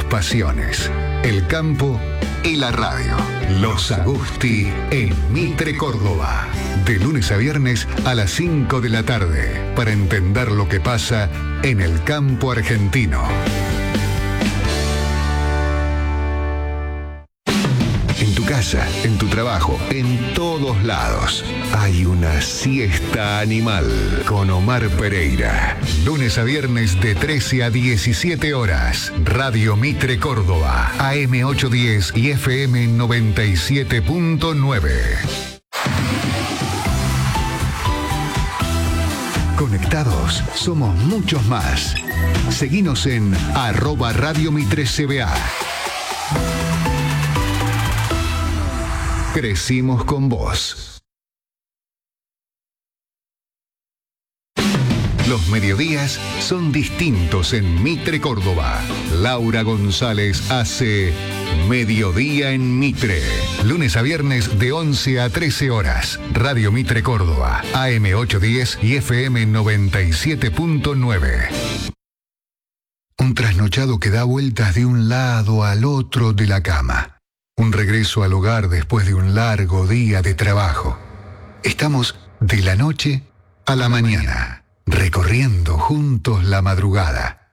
pasiones, el campo y la radio. Los Agusti en Mitre, Córdoba. De lunes a viernes a las 5 de la tarde, para entender lo que pasa en el campo argentino. En tu casa, en tu trabajo, en todos lados, hay una siesta animal con Omar Pereira. Lunes a viernes de 13 a 17 horas. Radio Mitre Córdoba, AM 810 y FM 97.9. Conectados, somos muchos más. Seguinos en @RadioMitreCBA. Crecimos con vos. Los mediodías son distintos en Mitre, Córdoba. Laura González hace Mediodía en Mitre. Lunes a viernes de 11 a 13 horas. Radio Mitre Córdoba, AM 810 y FM 97.9. Un trasnochado que da vueltas de un lado al otro de la cama. Un regreso al hogar después de un largo día de trabajo. Estamos de la noche a la mañana, recorriendo juntos la madrugada.